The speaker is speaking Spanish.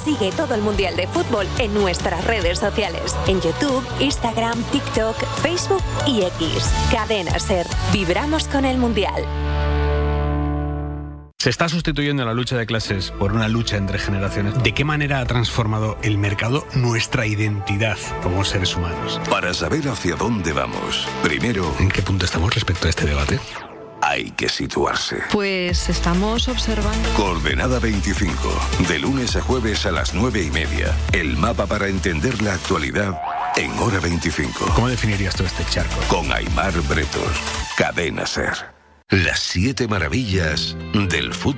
Sigue todo el Mundial de Fútbol en nuestras redes sociales. En YouTube, Instagram, TikTok, Facebook y X. Cadena SER. Vibramos con el Mundial. Se está sustituyendo la lucha de clases por una lucha entre generaciones. ¿De qué manera ha transformado el mercado nuestra identidad como seres humanos? Para saber hacia dónde vamos, primero, ¿en qué punto estamos respecto a este debate? Hay que situarse. Pues estamos observando. Coordenada 25, de lunes a jueves a las 9:30. El mapa para entender la actualidad en Hora 25. ¿Cómo definirías tú este charco? Con Aimar Bretos, Cadena SER. Las 7 maravillas del fútbol.